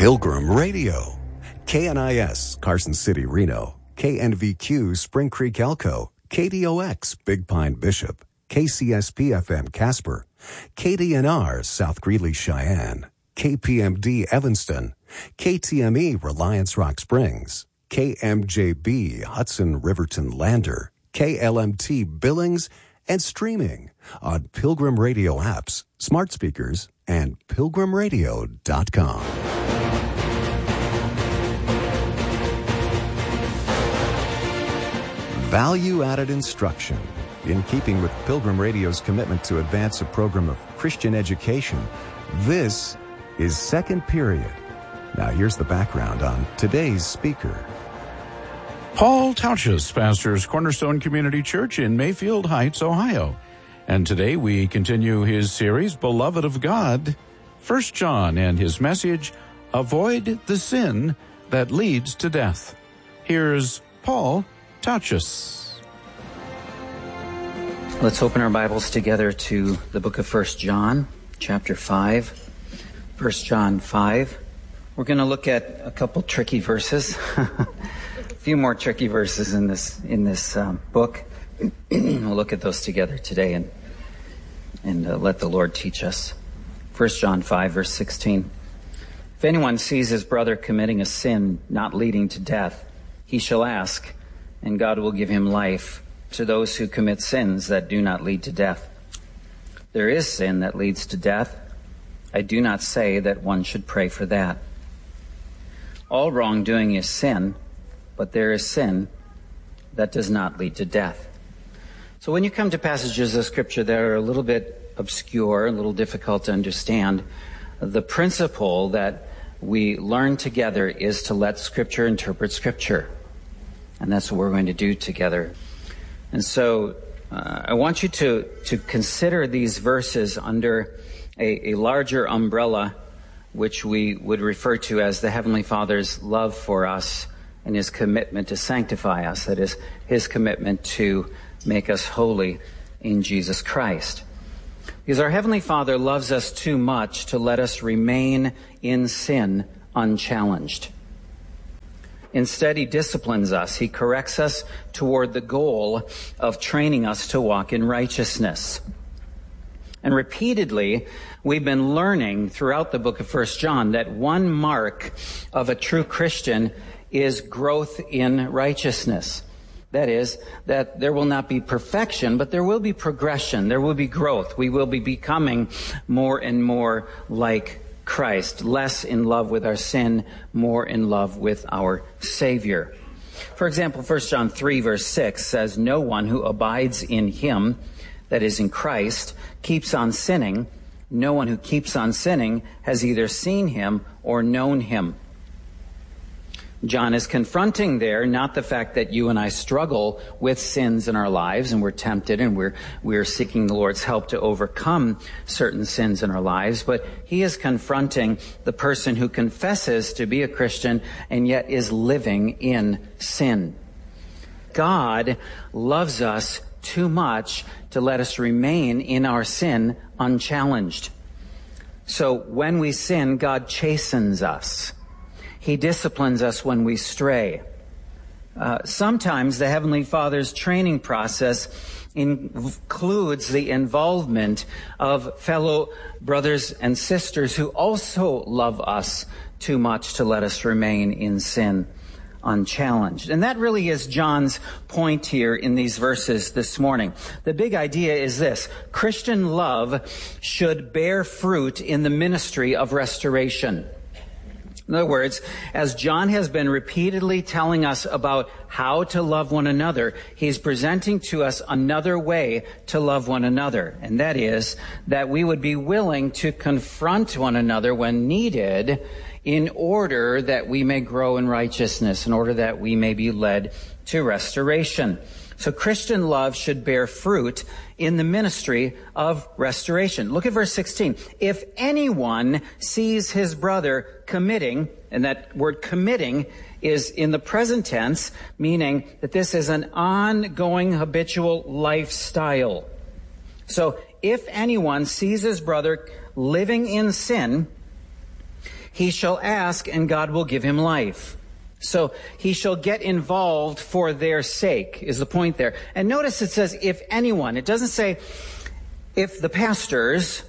Pilgrim Radio. KNIS, Carson City, Reno. KNVQ, Spring Creek, Elko. KDOX, Big Pine, Bishop. KCSP-FM, Casper. KDNR, South Greeley, Cheyenne. KPMD, Evanston. KTME, Reliance Rock Springs. KMJB, Hudson Riverton Lander. KLMT, Billings, and streaming on Pilgrim Radio apps, smart speakers, and pilgrimradio.com. Value-added instruction. In keeping with Pilgrim Radio's commitment to advance a program of Christian education, this is Second Period. Now here's the background on today's speaker. Paul Tauchus pastors Cornerstone Community Church in Mayfield Heights, Ohio. And today we continue his series, Beloved of God, 1 John, and his message, Avoid the Sin That Leads to Death. Here's Paul Tauchus. Let's open our Bibles together to the book of 1 John, chapter 5. 1 John 5. We're going to look at a couple tricky verses. A few more tricky verses in this book. We'll look at those together today and let the Lord teach us. 1 John 5, verse 16. If anyone sees his brother committing a sin not leading to death, he shall ask, and God will give him life to those who commit sins that do not lead to death. There is sin that leads to death. I do not say that one should pray for that. All wrongdoing is sin, but there is sin that does not lead to death. So when you come to passages of Scripture that are a little bit obscure, a little difficult to understand, the principle that we learn together is to let Scripture interpret Scripture. And that's what we're going to do together. And so I want you to consider these verses under a larger umbrella, which we would refer to as the Heavenly Father's love for us and His commitment to sanctify us. That is, His commitment to make us holy in Jesus Christ. Because our Heavenly Father loves us too much to let us remain in sin unchallenged. Instead, He disciplines us. He corrects us toward the goal of training us to walk in righteousness. And repeatedly, we've been learning throughout the book of 1 John that one mark of a true Christian is growth in righteousness. That is, that there will not be perfection, but there will be progression. There will be growth. We will be becoming more and more like Christ, less in love with our sin, more in love with our Savior. For example, 1 John 3, verse 6 says, No one who abides in Him, that is in Christ, keeps on sinning. No one who keeps on sinning has either seen Him or known Him. John is confronting there not the fact that you and I struggle with sins in our lives and we're tempted and we're seeking the Lord's help to overcome certain sins in our lives, but he is confronting the person who confesses to be a Christian and yet is living in sin. God loves us too much to let us remain in our sin unchallenged. So when we sin, God chastens us. He disciplines us when we stray. Sometimes the Heavenly Father's training process includes the involvement of fellow brothers and sisters who also love us too much to let us remain in sin unchallenged. And that really is John's point here in these verses this morning. The big idea is this: Christian love should bear fruit in the ministry of restoration. In other words, as John has been repeatedly telling us about how to love one another, he's presenting to us another way to love one another. And that is that we would be willing to confront one another when needed in order that we may grow in righteousness, in order that we may be led to restoration. So Christian love should bear fruit in the ministry of restoration. Look at verse 16. If anyone sees his brother committing, and that word committing is in the present tense, meaning that this is an ongoing habitual lifestyle. So if anyone sees his brother living in sin, He shall ask, and God will give him life. So he shall get involved for their sake, is the point there. And notice it says, if anyone. It doesn't say, if the pastors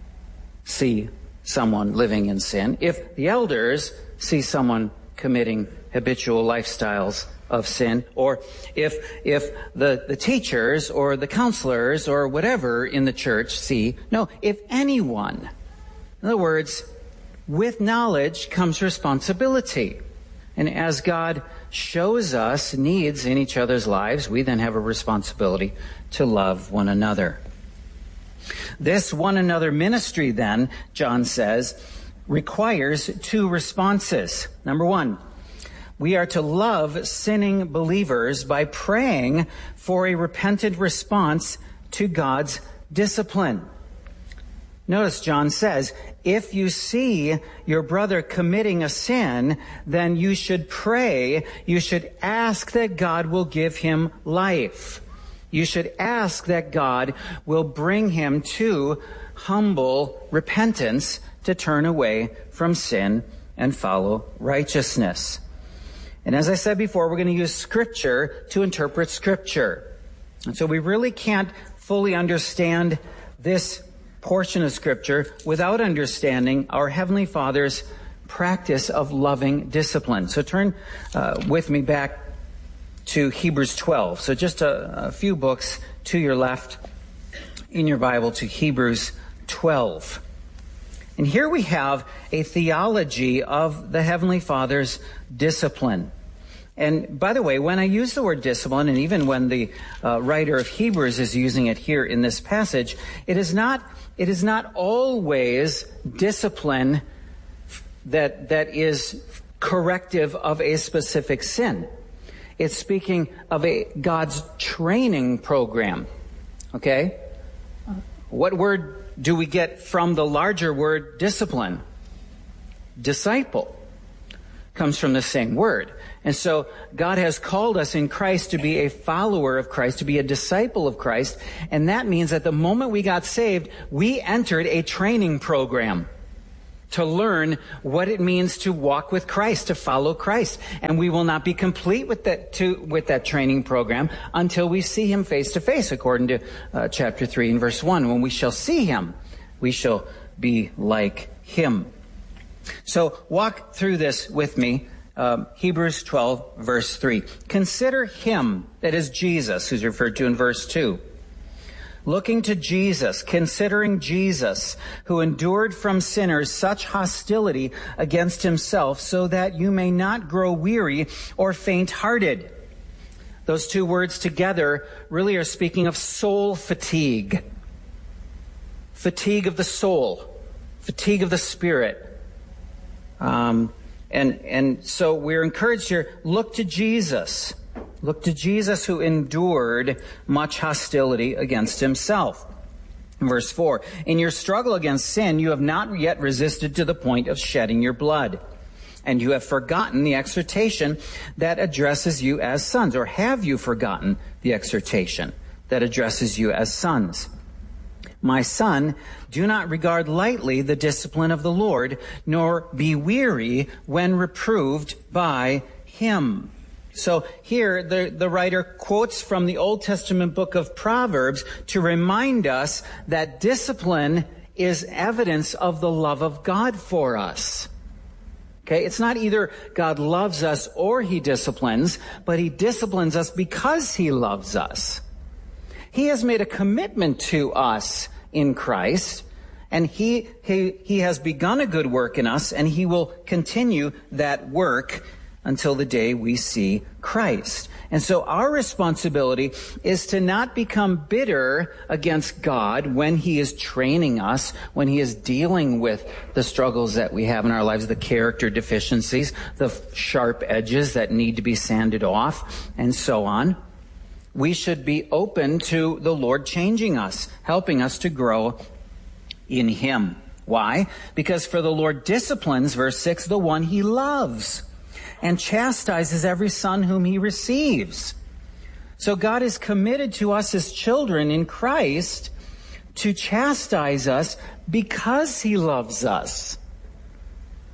see someone living in sin, if the elders see someone committing habitual lifestyles of sin, or if the teachers or the counselors or whatever in the church see. No, if anyone. In other words, with knowledge comes responsibility. And as God shows us needs in each other's lives, we then have a responsibility to love one another. This one another ministry then, John says, requires two responses. Number one, we are to love sinning believers by praying for a repentant response to God's discipline. Notice John says, if you see your brother committing a sin, then you should pray. You should ask that God will give him life. You should ask that God will bring him to humble repentance to turn away from sin and follow righteousness. And as I said before, we're going to use Scripture to interpret Scripture. And so we really can't fully understand this portion of Scripture without understanding our Heavenly Father's practice of loving discipline. So turn with me back to Hebrews 12. So just a few books to your left in your Bible to Hebrews 12. And here we have a theology of the Heavenly Father's discipline. And by the way, when I use the word discipline, and even when the writer of Hebrews is using it here in this passage, it is not always discipline that is corrective of a specific sin. It's speaking of God's training program. Okay? What word do we get from the larger word discipline? Disciple comes from the same word. And so God has called us in Christ to be a follower of Christ, to be a disciple of Christ. And that means that the moment we got saved, we entered a training program to learn what it means to walk with Christ, to follow Christ. And we will not be complete with that training program until we see him face to face, according to chapter 3 and verse 1. When we shall see him, we shall be like him. So walk through this with me. Hebrews 12, verse 3. Consider him, that is Jesus, who's referred to in verse 2. Looking to Jesus, considering Jesus, who endured from sinners such hostility against himself, so that you may not grow weary or faint-hearted. Those two words together really are speaking of soul fatigue. Fatigue of the soul. Fatigue of the spirit. And so we're encouraged here, look to Jesus. Look to Jesus who endured much hostility against himself. Verse 4, in your struggle against sin, you have not yet resisted to the point of shedding your blood. And you have forgotten the exhortation that addresses you as sons. Or have you forgotten the exhortation that addresses you as sons? My son, do not regard lightly the discipline of the Lord, nor be weary when reproved by him. So here the writer quotes from the Old Testament book of Proverbs to remind us that discipline is evidence of the love of God for us. Okay, it's not either God loves us or he disciplines, but he disciplines us because he loves us. He has made a commitment to us in Christ, and he has begun a good work in us, and he will continue that work until the day we see Christ. And so our responsibility is to not become bitter against God when he is training us, when he is dealing with the struggles that we have in our lives, the character deficiencies, the sharp edges that need to be sanded off, and so on. We should be open to the Lord changing us, helping us to grow in him. Why? Because for the Lord disciplines, verse 6, the one he loves, and chastises every son whom he receives. So God is committed to us as children in Christ to chastise us because he loves us.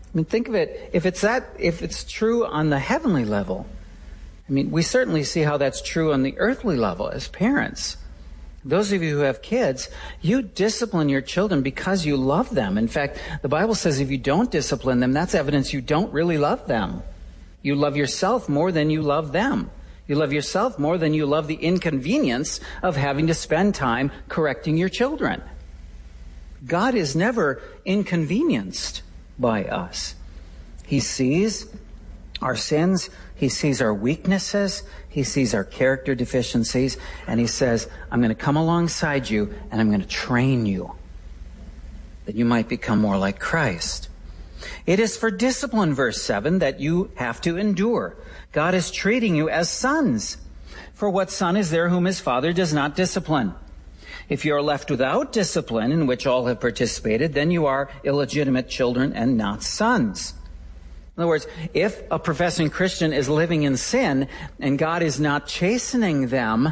I mean, think of it, if it's true on the heavenly level, I mean, we certainly see how that's true on the earthly level as parents. Those of you who have kids, you discipline your children because you love them. In fact, the Bible says if you don't discipline them, that's evidence you don't really love them. You love yourself more than you love them. You love yourself more than you love the inconvenience of having to spend time correcting your children. God is never inconvenienced by us. He sees our sins. He sees our weaknesses. He sees our character deficiencies. And he says, I'm going to come alongside you and I'm going to train you that you might become more like Christ. It is for discipline, verse 7, that you have to endure. God is treating you as sons. For what son is there whom his father does not discipline? If you are left without discipline, in which all have participated, then you are illegitimate children and not sons. In other words, if a professing Christian is living in sin and God is not chastening them,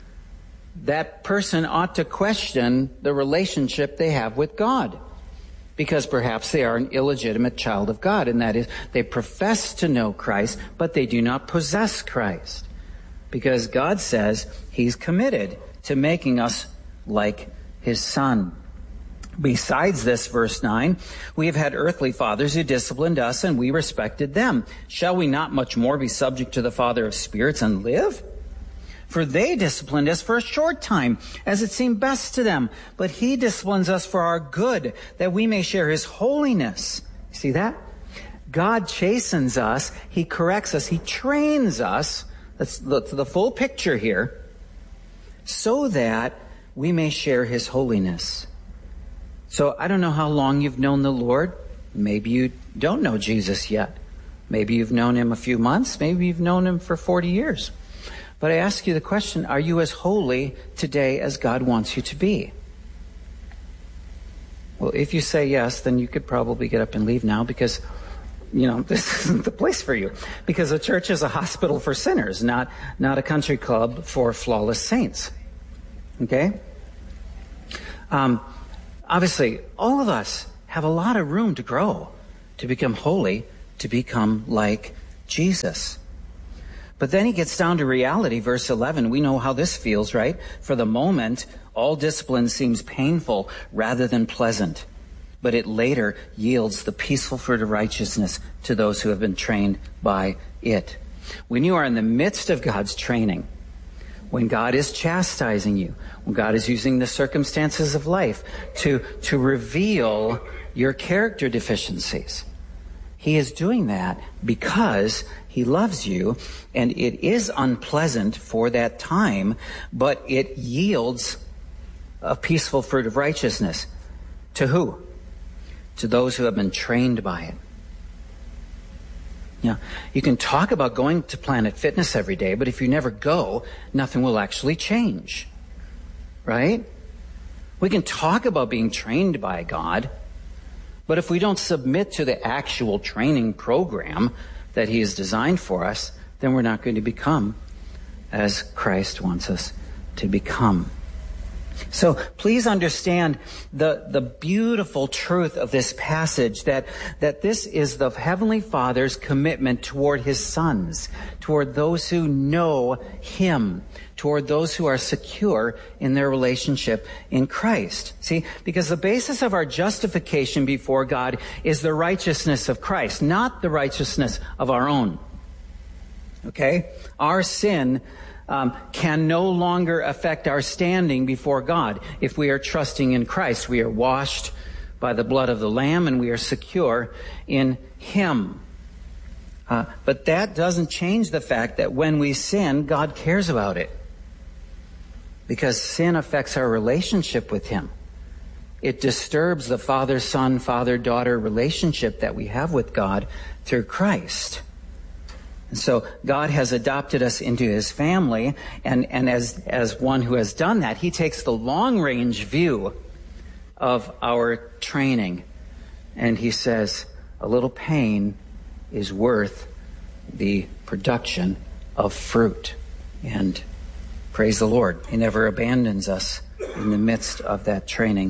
that person ought to question the relationship they have with God. Because perhaps they are an illegitimate child of God, and that is, they profess to know Christ, but they do not possess Christ. Because God says he's committed to making us like his Son. Besides this, verse 9, we have had earthly fathers who disciplined us, and we respected them. Shall we not much more be subject to the Father of spirits and live? For they disciplined us for a short time, as it seemed best to them. But he disciplines us for our good, that we may share his holiness. See that? God chastens us. He corrects us. He trains us. That's the full picture here. So that we may share his holiness. So I don't know how long you've known the Lord. Maybe you don't know Jesus yet. Maybe you've known him a few months. Maybe you've known him for 40 years. But I ask you the question, are you as holy today as God wants you to be? Well, if you say yes, then you could probably get up and leave now because, this isn't the place for you. Because a church is a hospital for sinners, not a country club for flawless saints. Okay? Obviously, all of us have a lot of room to grow, to become holy, to become like Jesus. But then he gets down to reality, verse 11. We know how this feels, right? For the moment, all discipline seems painful rather than pleasant, but it later yields the peaceful fruit of righteousness to those who have been trained by it. When you are in the midst of God's training, when God is chastising you, when God is using the circumstances of life to reveal your character deficiencies, he is doing that because he loves you, and it is unpleasant for that time, but it yields a peaceful fruit of righteousness. To who? To those who have been trained by it. You can talk about going to Planet Fitness every day, but if you never go, nothing will actually change. Right? We can talk about being trained by God, but if we don't submit to the actual training program that he has designed for us, then we're not going to become as Christ wants us to become. So please understand the beautiful truth of this passage, that this is the Heavenly Father's commitment toward his sons, toward those who know him, toward those who are secure in their relationship in Christ. See, because the basis of our justification before God is the righteousness of Christ, not the righteousness of our own. Okay? Our sin can no longer affect our standing before God. If we are trusting in Christ, we are washed by the blood of the Lamb and we are secure in him. But that doesn't change the fact that when we sin, God cares about it. Because sin affects our relationship with him. It disturbs the father-son, father-daughter relationship that we have with God through Christ. And so God has adopted us into his family, and as one who has done that, he takes the long-range view of our training. And he says, a little pain is worth the production of fruit. And praise the Lord, he never abandons us in the midst of that training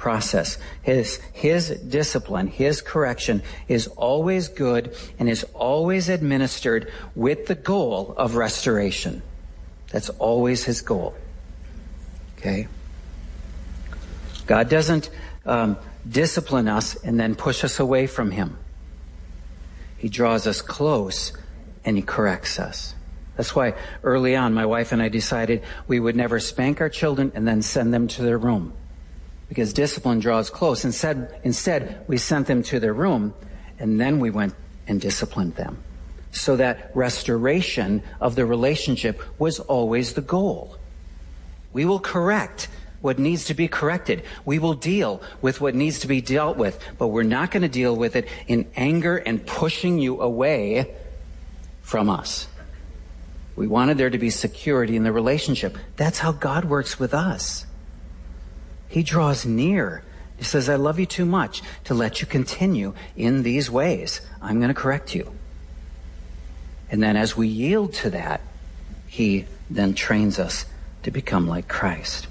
process. His discipline, his correction is always good and is always administered with the goal of restoration. That's always his goal. Okay? God doesn't discipline us and then push us away from him. He draws us close and he corrects us. That's why early on my wife and I decided we would never spank our children and then send them to their room. Because discipline draws close. Instead, we sent them to their room and then we went and disciplined them. So that restoration of the relationship was always the goal. We will correct what needs to be corrected. We will deal with what needs to be dealt with, but we're not going to deal with it in anger and pushing you away from us. We wanted there to be security in the relationship. That's how God works with us. He draws near. He says, I love you too much to let you continue in these ways. I'm going to correct you. And then as we yield to that, he then trains us to become like Christ.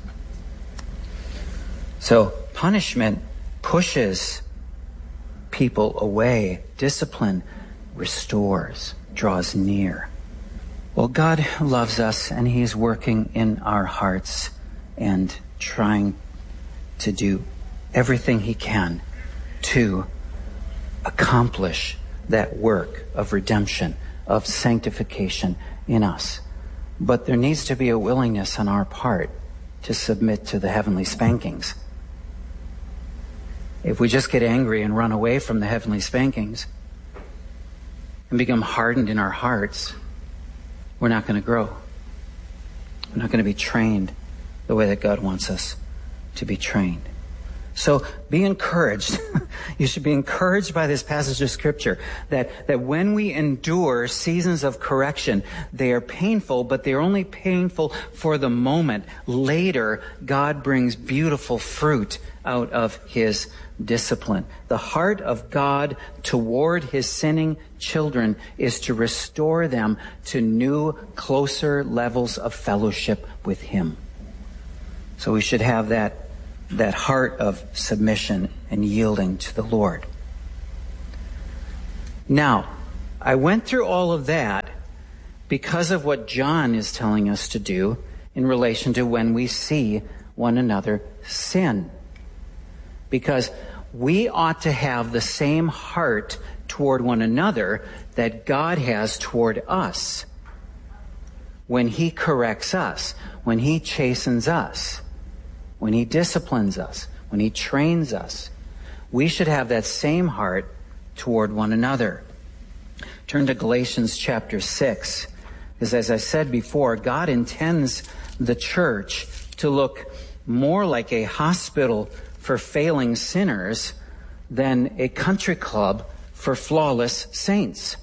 So punishment pushes people away. Discipline restores, draws near. Well, God loves us and he's working in our hearts and trying to do everything he can to accomplish that work of redemption, of sanctification in us. But there needs to be a willingness on our part to submit to the heavenly spankings. If we just get angry and run away from the heavenly spankings and become hardened in our hearts, we're not going to grow. We're not going to be trained the way that God wants us to be trained. So be encouraged. You should be encouraged by this passage of Scripture that when we endure seasons of correction, they are painful, but they're only painful for the moment. Later, God brings beautiful fruit out of his discipline. The heart of God toward his sinning children is to restore them to new, closer levels of fellowship with him. So we should have that heart of submission and yielding to the Lord. Now, I went through all of that because of what John is telling us to do in relation to when we see one another sin. Because we ought to have the same heart toward one another that God has toward us when he corrects us, when he chastens us, when he disciplines us, when he trains us. We should have that same heart toward one another. Turn to Galatians chapter 6. Because as I said before, God intends the church to look more like a hospital for failing sinners than a country club for flawless saints.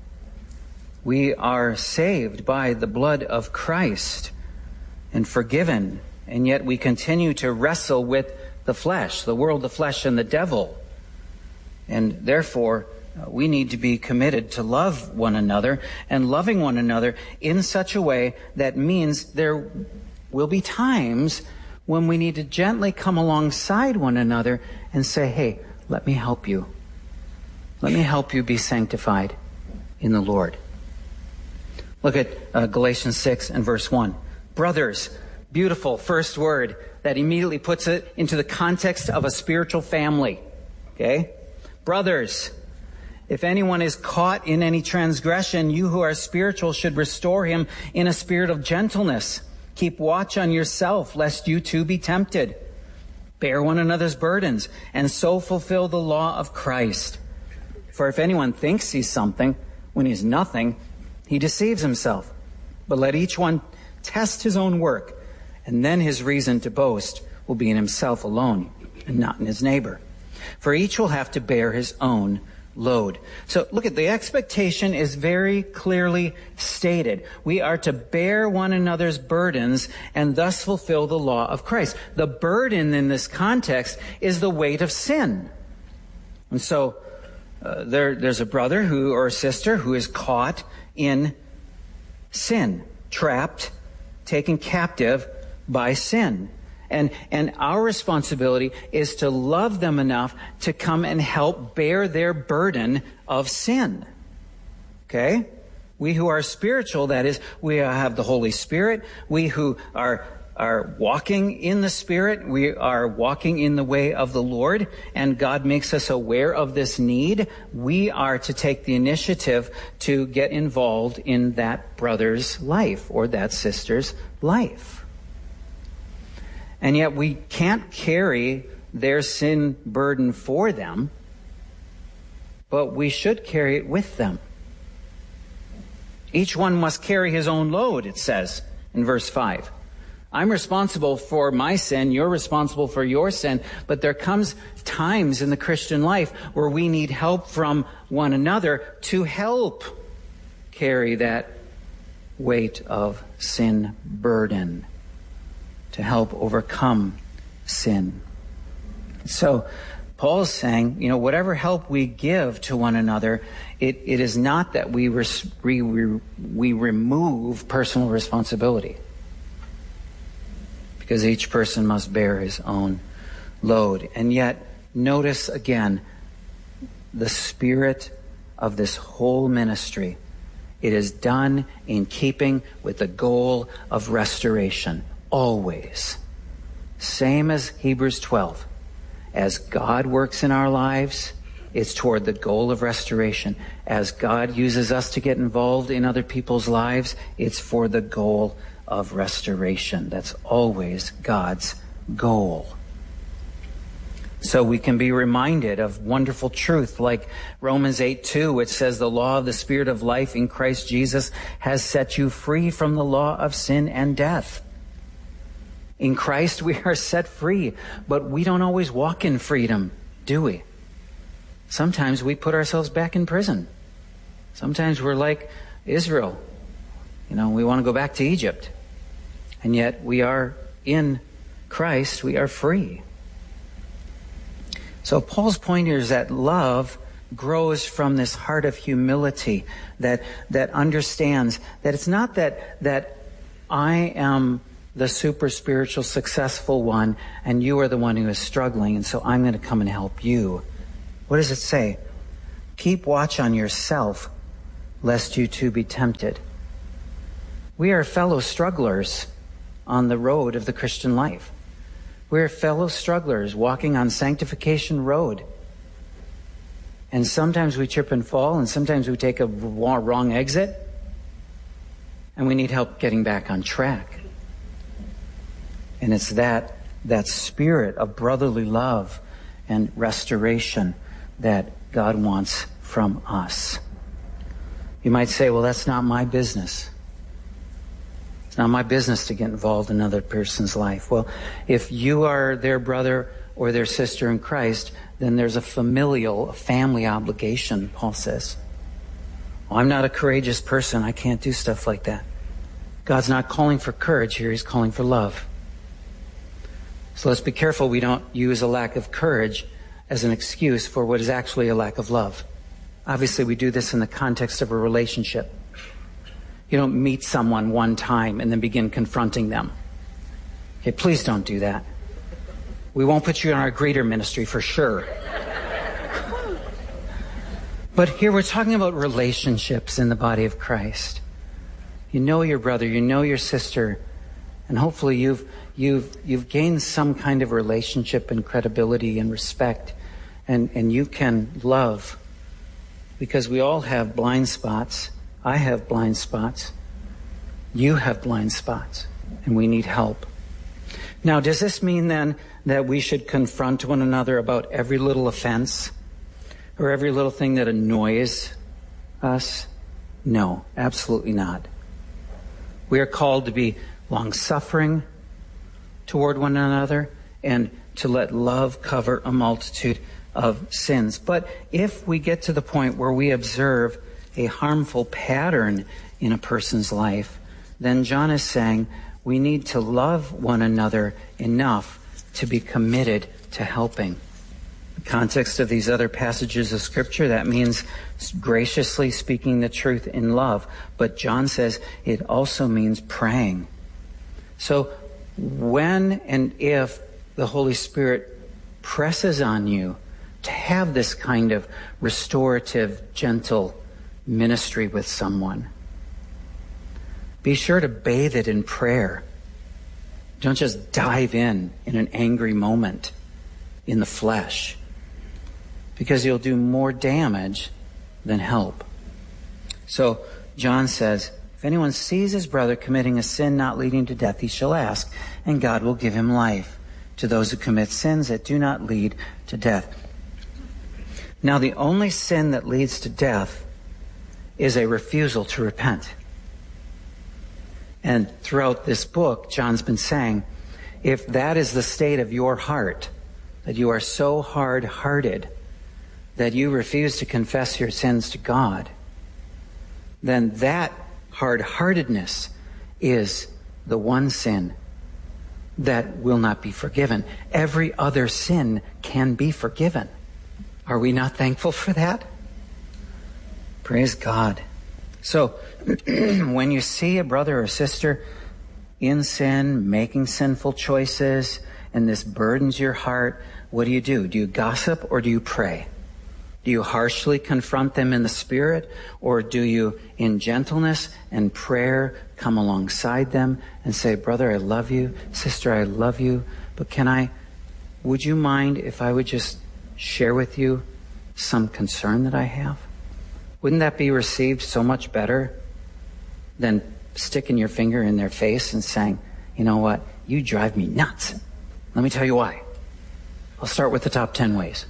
We are saved by the blood of Christ and forgiven, and yet we continue to wrestle with the flesh, the world, the flesh, and the devil. And therefore, we need to be committed to love one another and loving one another in such a way that means there will be times when we need to gently come alongside one another and say, hey, let me help you. Let me help you be sanctified in the Lord. Look at Galatians 6 and verse 1. Brothers, beautiful first word that immediately puts it into the context of a spiritual family. Okay? Brothers, if anyone is caught in any transgression, you who are spiritual should restore him in a spirit of gentleness. Keep watch on yourself, lest you too be tempted. Bear one another's burdens, and so fulfill the law of Christ. For if anyone thinks he's something, when he's nothing, he deceives himself. But let each one test his own work, and then his reason to boast will be in himself alone, and not in his neighbor. For each will have to bear his own load. So look at the expectation is very clearly stated. We are to bear one another's burdens and thus fulfill the law of Christ. The burden in this context is the weight of sin. And so there's a brother or a sister who is caught in sin, trapped, taken captive by sin. And our responsibility is to love them enough to come and help bear their burden of sin. Okay? We who are spiritual, that is, we have the Holy Spirit. We who are walking in the Spirit, we are walking in the way of the Lord, and God makes us aware of this need. We are to take the initiative to get involved in that brother's life or that sister's life. And yet we can't carry their sin burden for them, but we should carry it with them. Each one must carry his own load, it says in verse 5. I'm responsible for my sin, you're responsible for your sin, but there comes times in the Christian life where we need help from one another to help carry that weight of sin burden, to help overcome sin. So Paul's saying, whatever help we give to one another, it is not that we remove personal responsibility, because each person must bear his own load. And yet, notice again the spirit of this whole ministry. It is done in keeping with the goal of restoration, always. Same as Hebrews 12. As God works in our lives, it's toward the goal of restoration. As God uses us to get involved in other people's lives, it's for the goal of restoration. That's always God's goal. So we can be reminded of wonderful truth like Romans 8:2, which says the law of the Spirit of life in Christ Jesus has set you free from the law of sin and death. In Christ we are set free, but we don't always walk in freedom, do we? Sometimes we put ourselves back in prison. Sometimes we're like Israel. We want to go back to Egypt. And yet we are in Christ, we are free. So Paul's point here is that love grows from this heart of humility that understands that it's not that I am the super spiritual successful one and you are the one who is struggling, and so I'm going to come and help you. What does it say? Keep watch on yourself, lest you too be tempted. We are fellow strugglers on the road of the Christian life. We are fellow strugglers walking on sanctification road. And sometimes we trip and fall, and sometimes we take a wrong exit, and we need help getting back on track. And it's that spirit of brotherly love and restoration that God wants from us. You might say, well, that's not my business. It's not my business to get involved in another person's life. Well, if you are their brother or their sister in Christ, then there's a family obligation, Paul says. Well, I'm not a courageous person. I can't do stuff like that. God's not calling for courage here. He's calling for love. So let's be careful we don't use a lack of courage as an excuse for what is actually a lack of love. Obviously, we do this in the context of a relationship. You don't meet someone one time and then begin confronting them. Okay, please don't do that. We won't put you in our greeter ministry for sure. But here we're talking about relationships in the body of Christ. You know your brother, you know your sister, and hopefully you've gained some kind of relationship and credibility and respect, and you can love, because we all have blind spots. I have blind spots. You have blind spots, and we need help. Now, does this mean then that we should confront one another about every little offense or every little thing that annoys us? No, absolutely not. We are called to be long-suffering toward one another and to let love cover a multitude of sins. But if we get to the point where we observe a harmful pattern in a person's life, then John is saying we need to love one another enough to be committed to helping. In the context of these other passages of Scripture, that means graciously speaking the truth in love. But John says it also means praying. So when and if the Holy Spirit presses on you to have this kind of restorative, gentle ministry with someone, be sure to bathe it in prayer. Don't just dive in an angry moment in the flesh, because you'll do more damage than help. So John says, if anyone sees his brother committing a sin not leading to death, he shall ask, and God will give him life to those who commit sins that do not lead to death. Now, the only sin that leads to death is a refusal to repent. And throughout this book, John's been saying, if that is the state of your heart, that you are so hard-hearted that you refuse to confess your sins to God, then that hard-heartedness is the one sin that will not be forgiven. Every other sin can be forgiven. Are we not thankful for that? Praise God. So, when you see a brother or sister in sin, making sinful choices, and this burdens your heart, what do? Do you gossip or do you pray? Do you harshly confront them in the Spirit, or do you, in gentleness and prayer, come alongside them and say, brother, I love you, sister, I love you, but would you mind if I would just share with you some concern that I have? Wouldn't that be received so much better than sticking your finger in their face and saying, you know what, you drive me nuts. Let me tell you why. I'll start with the top 10 ways.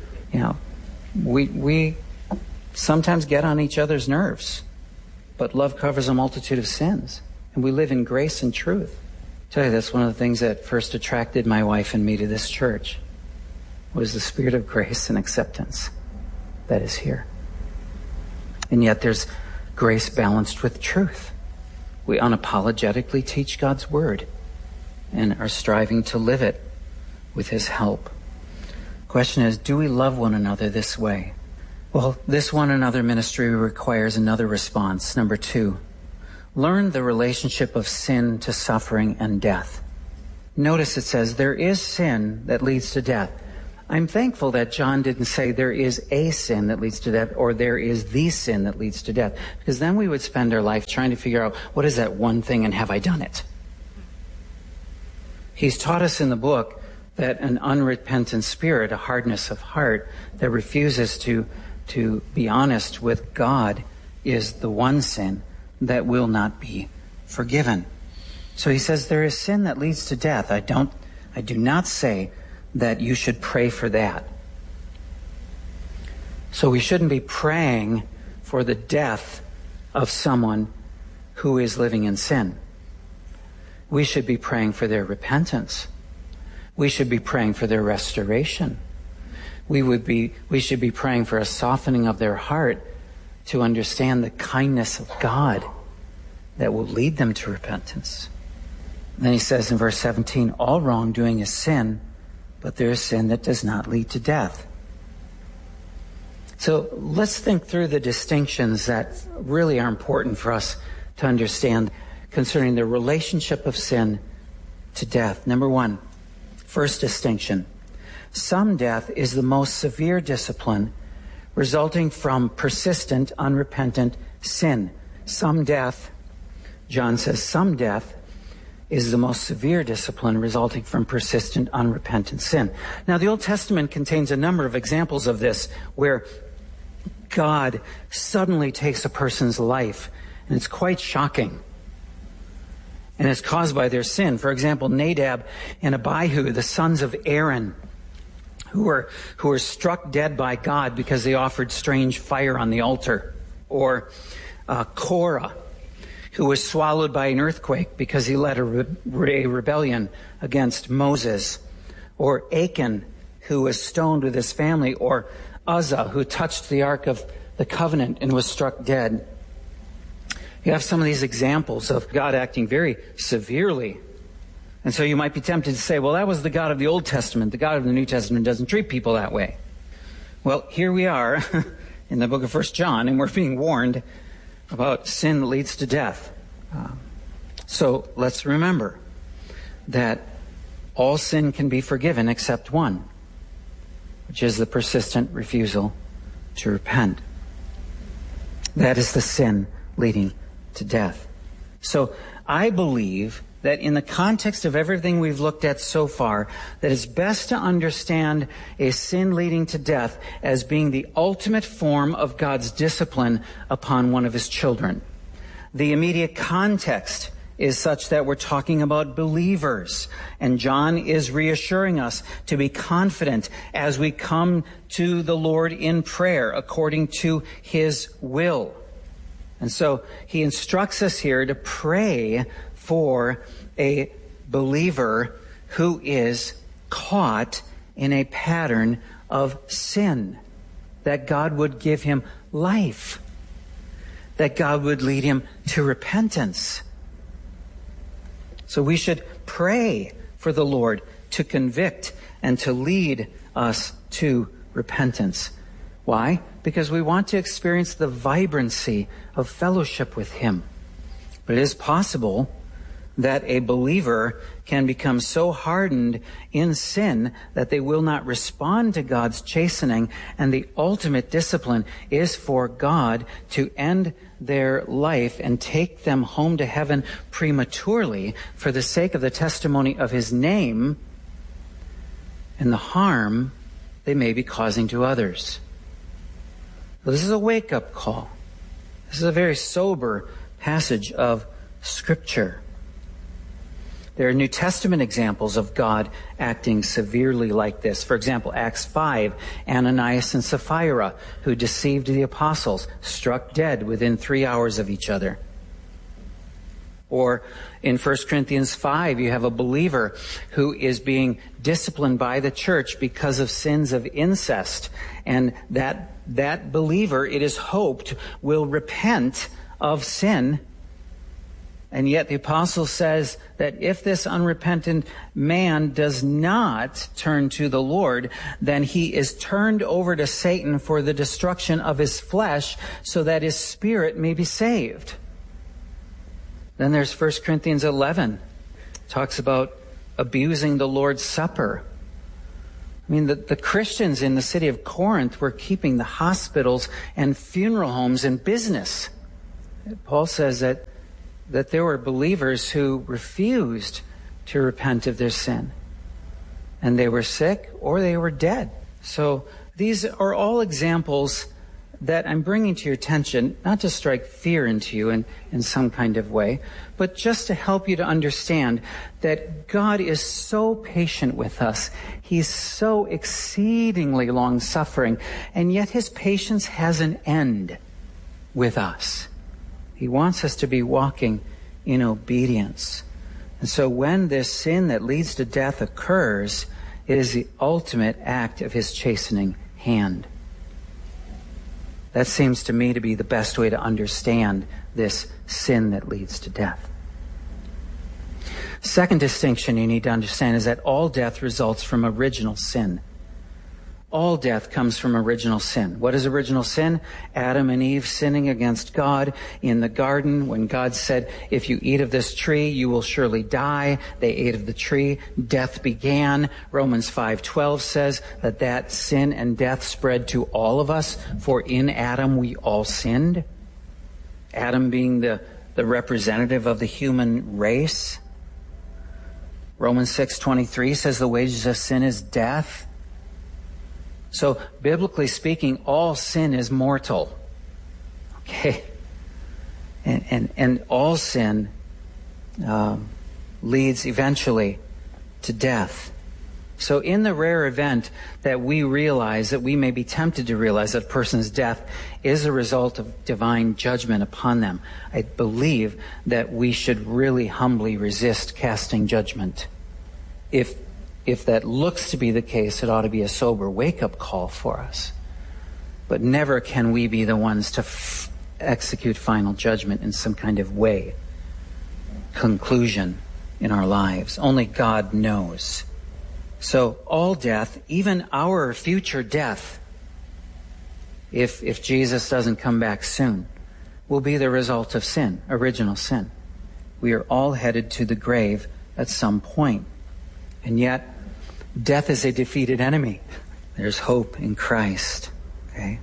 We sometimes get on each other's nerves, but love covers a multitude of sins, and we live in grace and truth. I tell you, that's one of the things that first attracted my wife and me to this church, was the spirit of grace and acceptance that is here. And yet there's grace balanced with truth. We unapologetically teach God's word and are striving to live it with His help. Question is, do we love one another this way? Well, this one another ministry requires another response. Number 2, learn the relationship of sin to suffering and death. Notice it says there is sin that leads to death. I'm thankful that John didn't say there is a sin that leads to death or there is the sin that leads to death, because then we would spend our life trying to figure out what is that one thing and have I done it? He's taught us in the book that an unrepentant spirit, a hardness of heart that refuses to be honest with God, is the one sin that will not be forgiven. So he says there is sin that leads to death. I do not say that you should pray for that. So we shouldn't be praying for the death of someone who is living in sin. We should be praying for their repentance. We should be praying for their restoration. We should be praying for a softening of their heart to understand the kindness of God that will lead them to repentance. Then he says in verse 17, all wrongdoing is sin, but there is sin that does not lead to death. So let's think through the distinctions that really are important for us to understand concerning the relationship of sin to death. Number 1, first distinction. Some death is the most severe discipline resulting from persistent, unrepentant sin. Some death, John says, some death is the most severe discipline resulting from persistent, unrepentant sin. Now, the Old Testament contains a number of examples of this where God suddenly takes a person's life, and it's quite shocking. And it's caused by their sin. For example, Nadab and Abihu, the sons of Aaron, who were struck dead by God because they offered strange fire on the altar. Or Korah, who was swallowed by an earthquake because he led a rebellion against Moses. Or Achan, who was stoned with his family. Or Uzzah, who touched the Ark of the Covenant and was struck dead. You have some of these examples of God acting very severely. And so you might be tempted to say, well, that was the God of the Old Testament. The God of the New Testament doesn't treat people that way. Well, here we are in the book of 1 John, and we're being warned about sin that leads to death. So let's remember, that all sin can be forgiven except one, which is the persistent refusal to repent. That is the sin leading to death. So I believe that in the context of everything we've looked at so far, that it's best to understand a sin leading to death as being the ultimate form of God's discipline upon one of his children. The immediate context is such that we're talking about believers. And John is reassuring us to be confident as we come to the Lord in prayer according to his will. And so he instructs us here to pray for a believer who is caught in a pattern of sin, that God would give him life, that God would lead him to repentance. So we should pray for the Lord to convict and to lead us to repentance. Why? Because we want to experience the vibrancy of fellowship with him. But it is possible that a believer can become so hardened in sin that they will not respond to God's chastening, and the ultimate discipline is for God to end their life and take them home to heaven prematurely for the sake of the testimony of his name and the harm they may be causing to others. So this is a wake-up call. This is a very sober passage of Scripture. There are New Testament examples of God acting severely like this. For example, Acts 5, Ananias and Sapphira, who deceived the apostles, struck dead within 3 hours of each other. Or in 1 Corinthians 5, you have a believer who is being disciplined by the church because of sins of incest. And that believer, it is hoped, will repent of sin. And yet the apostle says that if this unrepentant man does not turn to the Lord, then he is turned over to Satan for the destruction of his flesh so that his spirit may be saved. Then there's 1 Corinthians 11. Talks about abusing the Lord's Supper. I mean, the Christians in the city of Corinth were keeping the hospitals and funeral homes in business. Paul says that there were believers who refused to repent of their sin. And they were sick or they were dead. So these are all examples that I'm bringing to your attention, not to strike fear into you in some kind of way, but just to help you to understand that God is so patient with us. He's so exceedingly long-suffering, and yet his patience has an end with us. He wants us to be walking in obedience. And so when this sin that leads to death occurs, it is the ultimate act of his chastening hand. That seems to me to be the best way to understand this sin that leads to death. Second distinction you need to understand is that all death results from original sin. All death comes from original sin. What is original sin? Adam and Eve sinning against God in the garden when God said, if you eat of this tree, you will surely die. They ate of the tree. Death began. Romans 5:12 says that sin and death spread to all of us, for in Adam we all sinned. Adam being the representative of the human race. Romans 6:23 says the wages of sin is death. So, biblically speaking, all sin is mortal. Okay? And all sin leads eventually to death. So in the rare event that we realize, that we may be tempted to realize that a person's death is a result of divine judgment upon them, I believe that we should really humbly resist casting judgment. If that looks to be the case, it ought to be a sober wake-up call for us. But never can we be the ones to execute final judgment in some kind of way, conclusion in our lives. Only God knows. So all death, even our future death, if Jesus doesn't come back soon, will be the result of sin, original sin. We are all headed to the grave at some point. And yet, death is a defeated enemy. There's hope in Christ. Okay?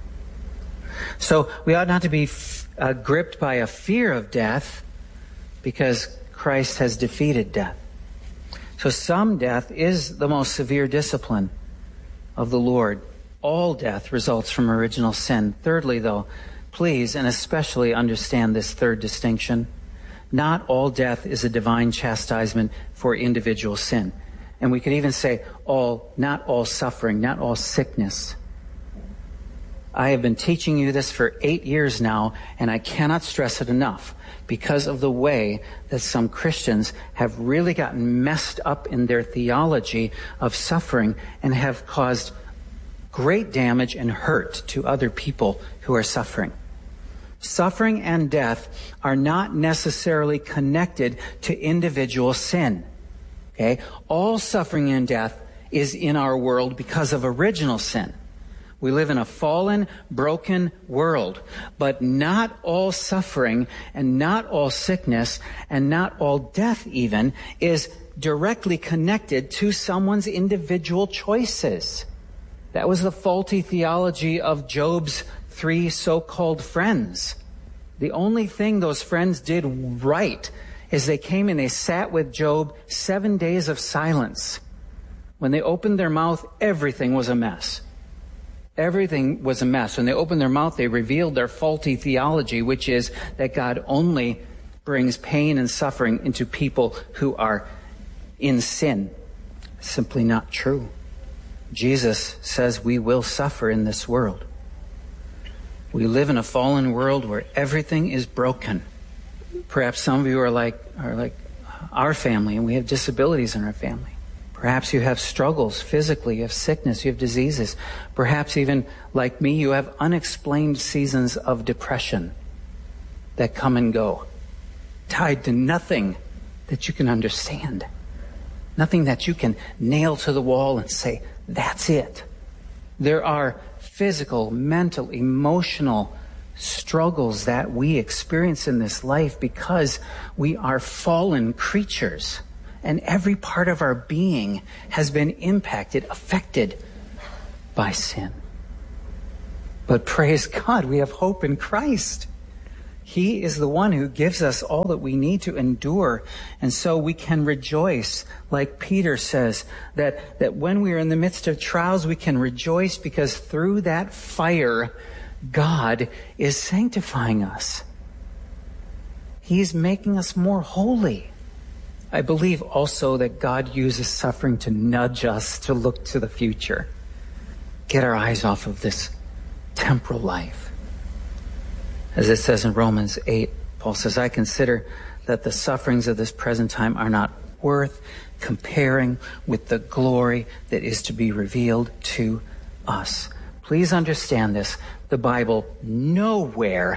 So we ought not to be gripped by a fear of death, because Christ has defeated death. So some death is the most severe discipline of the Lord. All death results from original sin. Thirdly, though, please and especially understand this third distinction. Not all death is a divine chastisement for individual sin. And we could even say not all suffering, not all sickness. I have been teaching you this for 8 years now, and I cannot stress it enough, because of the way that some Christians have really gotten messed up in their theology of suffering and have caused great damage and hurt to other people who are suffering. Suffering and death are not necessarily connected to individual sin. Okay? All suffering and death is in our world because of original sin. We live in a fallen, broken world, but not all suffering and not all sickness and not all death even is directly connected to someone's individual choices. That was the faulty theology of Job's 3 so-called friends. The only thing those friends did right is they came and they sat with Job 7 days of silence. When they opened their mouth, everything was a mess. Everything was a mess. When they opened their mouth, they revealed their faulty theology, which is that God only brings pain and suffering into people who are in sin. Simply not true. Jesus says we will suffer in this world. We live in a fallen world where everything is broken. Perhaps some of you are like our family, and we have disabilities in our family. Perhaps you have struggles physically, you have sickness, you have diseases. Perhaps even like me, you have unexplained seasons of depression that come and go, tied to nothing that you can understand. Nothing that you can nail to the wall and say, that's it. There are physical, mental, emotional struggles that we experience in this life because we are fallen creatures. And every part of our being has been impacted, affected by sin. But praise God, we have hope in Christ. He is the one who gives us all that we need to endure. And so we can rejoice, like Peter says, that when we are in the midst of trials, we can rejoice because through that fire, God is sanctifying us. He's making us more holy. I believe also that God uses suffering to nudge us to look to the future. Get our eyes off of this temporal life. As it says in Romans 8, Paul says, I consider that the sufferings of this present time are not worth comparing with the glory that is to be revealed to us. Please understand this. The Bible nowhere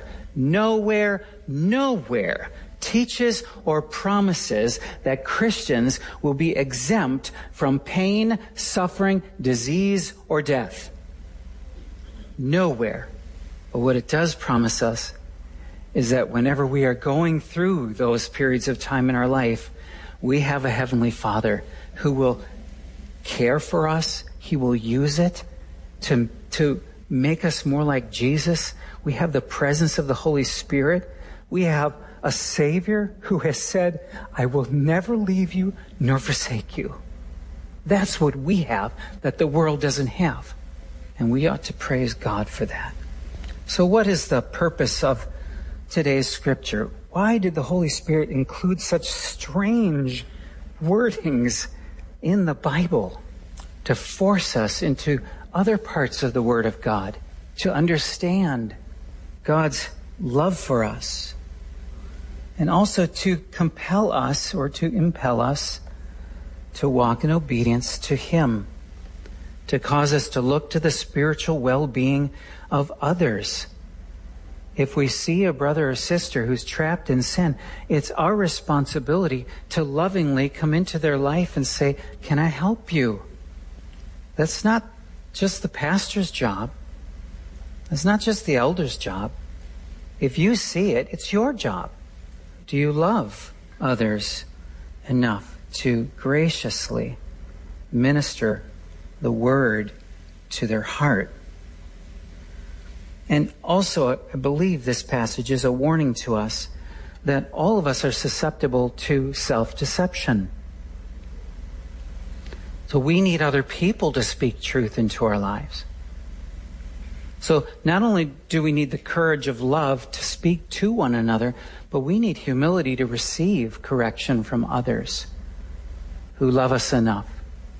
teaches or promises that Christians will be exempt from pain, suffering, disease, or death. Nowhere. But what it does promise us is that whenever we are going through those periods of time in our life, we have a Heavenly Father who will care for us. He will use it to make us more like Jesus. We have the presence of the Holy Spirit. We have a Savior who has said, I will never leave you nor forsake you. That's what we have that the world doesn't have. And we ought to praise God for that. So what is the purpose of today's scripture? Why did the Holy Spirit include such strange wordings in the Bible to force us into other parts of the Word of God, to understand God's love for us, and also to compel us or to impel us to walk in obedience to Him, to cause us to look to the spiritual well-being of others. If we see a brother or sister who's trapped in sin, it's our responsibility to lovingly come into their life and say, can I help you? That's not just the pastor's job. That's not just the elder's job. If you see it, it's your job. Do you love others enough to graciously minister the word to their heart. And also, I believe this passage is a warning to us that all of us are susceptible to self-deception. So we need other people to speak truth into our lives. So not only do we need the courage of love to speak to one another, but we need humility to receive correction from others who love us enough.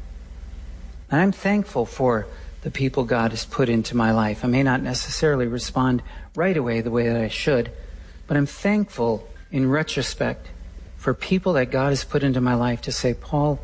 And I'm thankful for the people God has put into my life. I may not necessarily respond right away the way that I should, but I'm thankful in retrospect for people that God has put into my life to say, Paul,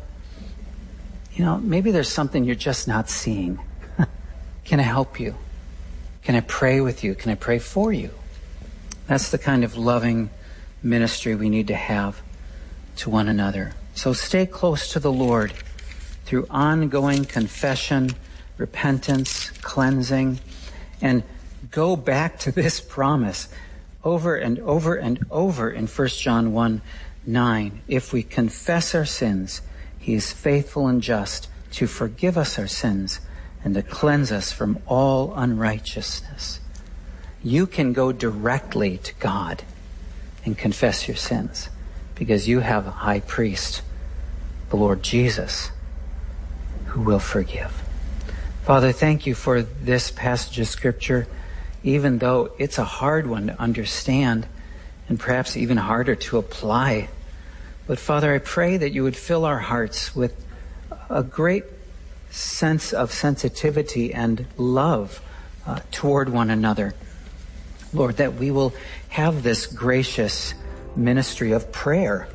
maybe there's something you're just not seeing. Can I help you? Can I pray with you? Can I pray for you? That's the kind of loving ministry we need to have to one another. So stay close to the Lord through ongoing confession, repentance, cleansing, and go back to this promise over and over and over in 1 John 1:9. If we confess our sins, He is faithful and just to forgive us our sins and to cleanse us from all unrighteousness. You can go directly to God and confess your sins because you have a high priest, the Lord Jesus, who will forgive. Father, thank you for this passage of Scripture, even though it's a hard one to understand and perhaps even harder to apply. But Father, I pray that you would fill our hearts with a great sense of sensitivity and love toward one another. Lord, that we will have this gracious ministry of prayer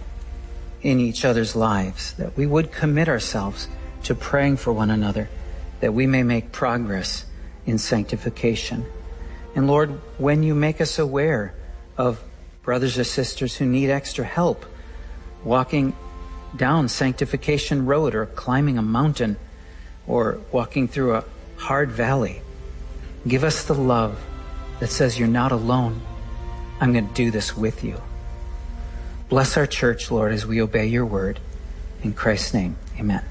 in each other's lives, that we would commit ourselves to praying for one another, that we may make progress in sanctification. And Lord, when you make us aware of brothers or sisters who need extra help walking down sanctification road or climbing a mountain or walking through a hard valley, give us the love that says you're not alone. I'm going to do this with you. Bless our church, Lord, as we obey your word. In Christ's name, amen.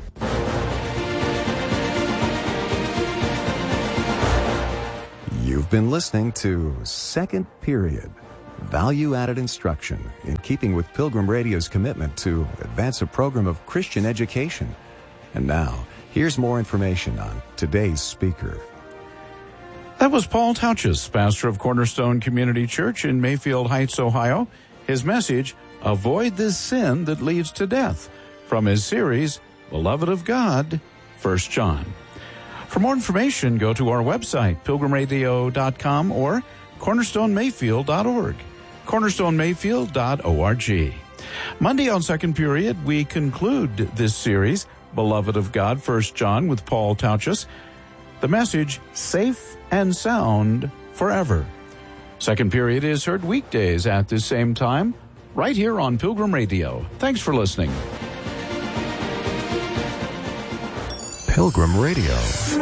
You've been listening to Second Period, value-added instruction in keeping with Pilgrim Radio's commitment to advance a program of Christian education. And now, here's more information on today's speaker. That was Paul Tauchus, pastor of Cornerstone Community Church in Mayfield Heights, Ohio. His message, Avoid the Sin That Leads to Death, from his series, Beloved of God, 1 John. For more information, go to our website, pilgrimradio.com or cornerstonemayfield.org, cornerstonemayfield.org. Monday on Second Period, we conclude this series, Beloved of God, 1 John, with Paul Tauchus. The message, Safe and Sound Forever. Second Period is heard weekdays at the same time, right here on Pilgrim Radio. Thanks for listening. Pilgrim Radio.